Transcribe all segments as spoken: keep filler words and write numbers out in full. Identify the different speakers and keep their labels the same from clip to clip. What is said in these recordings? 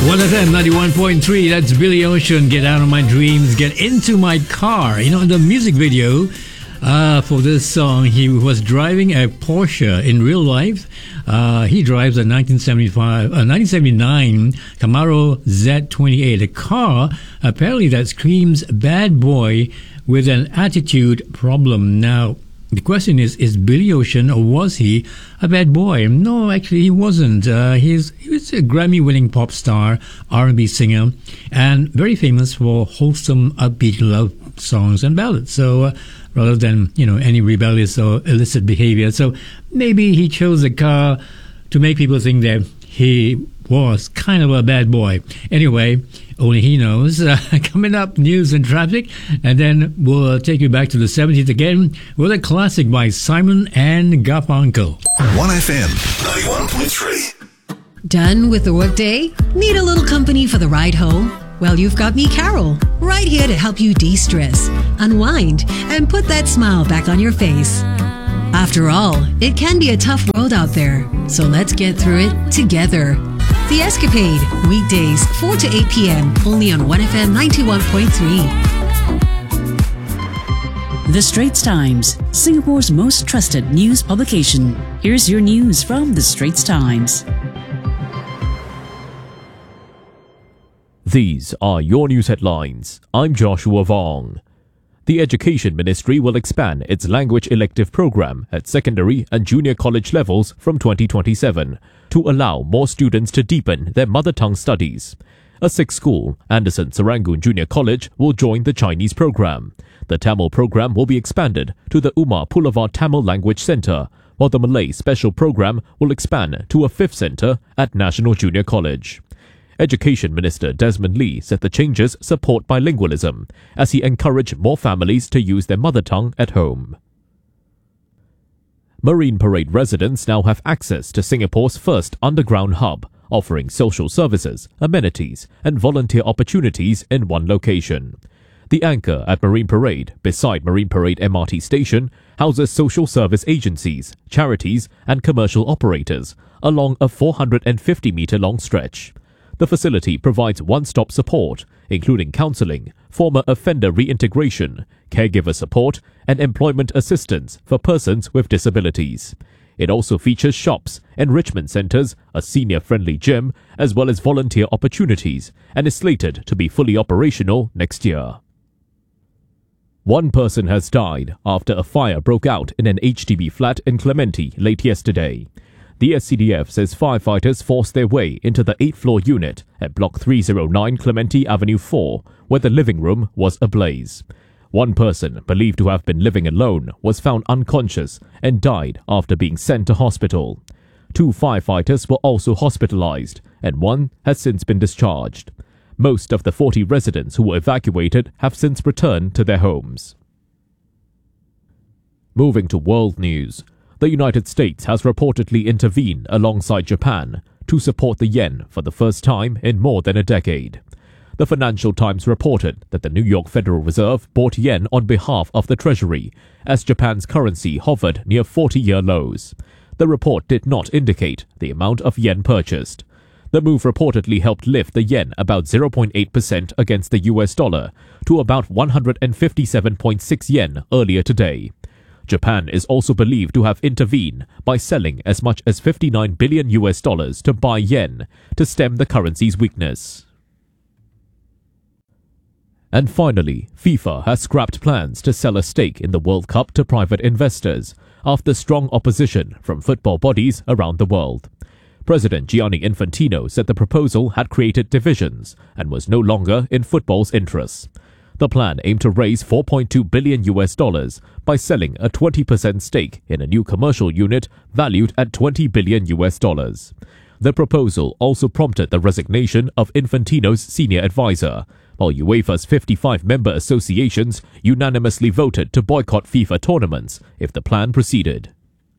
Speaker 1: one F M ninety-one point three, that's Billy Ocean, Get Out of My Dreams, Get Into My Car. You know, in the music video uh, for this song, he was driving a Porsche in real life. Uh, he drives a nineteen seventy-five, uh, nineteen seventy-nine Camaro Z twenty-eight, a car apparently that screams bad boy with an attitude problem. Now, the question is, is Billy Ocean, or was he a bad boy? No, actually he wasn't. Uh, he's, he was a Grammy-winning pop star, R and B singer, and very famous for wholesome, upbeat love songs and ballads. So uh, rather than, you know, any rebellious or illicit behavior. So maybe he chose a car to make people think that he was kind of a bad boy. Anyway, only he knows. Uh, coming up, news and traffic, and then we'll take you back to the seventies again with a classic by Simon and Garfunkel.
Speaker 2: one F M ninety-one point three.
Speaker 3: Done with the workday? Need a little company for the ride home? Well, you've got me, Carol, right here to help you de-stress, unwind, and put that smile back on your face. After all, it can be a tough world out there, so let's get through it together. The Escapade, weekdays four to eight p.m. only on one F M ninety-one point three.
Speaker 4: The Straits Times, Singapore's most trusted news publication. Here's your news from The Straits Times.
Speaker 5: These are your news headlines. I'm Joshua Vong. The Education Ministry will expand its language elective program at secondary and junior college levels from twenty twenty-seven to allow more students to deepen their mother tongue studies. A sixth school, Anderson Serangoon Junior College, will join the Chinese program. The Tamil program will be expanded to the Umar Pulavar Tamil Language Centre, while the Malay Special Program will expand to a fifth centre at National Junior College. Education Minister Desmond Lee said the changes support bilingualism, as he encouraged more families to use their mother tongue at home. Marine Parade residents now have access to Singapore's first underground hub, offering social services, amenities, and volunteer opportunities in one location. The anchor at Marine Parade, beside Marine Parade M R T station, houses social service agencies, charities, and commercial operators along a four hundred fifty metre long stretch. The facility provides one-stop support, including counselling, former offender reintegration, caregiver support, and employment assistance for persons with disabilities. It also features shops, enrichment centres, a senior-friendly gym, as well as volunteer opportunities, and is slated to be fully operational next year. One person has died after a fire broke out in an H D B flat in Clementi late yesterday. The S C D F says firefighters forced their way into the eighth floor unit at Block three oh nine Clementi Avenue four, where the living room was ablaze. One person, believed to have been living alone, was found unconscious and died after being sent to hospital. Two firefighters were also hospitalized, and one has since been discharged. Most of the forty residents who were evacuated have since returned to their homes. Moving to world news. The United States has reportedly intervened alongside Japan to support the yen for the first time in more than a decade. The Financial Times reported that the New York Federal Reserve bought yen on behalf of the Treasury, as Japan's currency hovered near forty-year lows. The report did not indicate the amount of yen purchased. The move reportedly helped lift the yen about zero point eight percent against the U S dollar to about one hundred fifty-seven point six yen earlier today. Japan is also believed to have intervened by selling as much as fifty-nine billion U S dollars to buy yen to stem the currency's weakness. And finally, FIFA has scrapped plans to sell a stake in the World Cup to private investors after strong opposition from football bodies around the world. President Gianni Infantino said the proposal had created divisions and was no longer in football's interests. The plan aimed to raise four point two billion U S dollars by selling a twenty percent stake in a new commercial unit valued at twenty billion U S dollars. The proposal also prompted the resignation of Infantino's senior advisor, while UEFA's fifty-five member associations unanimously voted to boycott FIFA tournaments if the plan proceeded.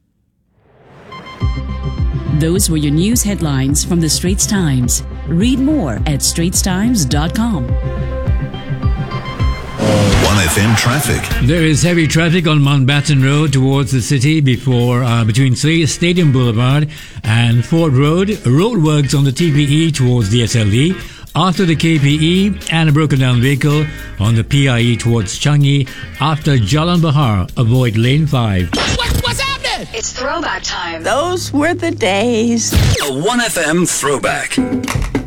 Speaker 4: Those were your news headlines from The Straits Times. Read more at straits times dot com.
Speaker 2: one F M traffic.
Speaker 1: There is heavy traffic on Mountbatten Road towards the city before uh, between Stadium Boulevard and Ford Road. Roadworks on the T P E towards the S L E. After the K P E and a broken down vehicle on the P I E towards Changi. After Jalan Bahar, avoid lane five.
Speaker 6: What, what's happening?
Speaker 7: It's throwback time.
Speaker 8: Those were the days.
Speaker 2: A one F M throwback.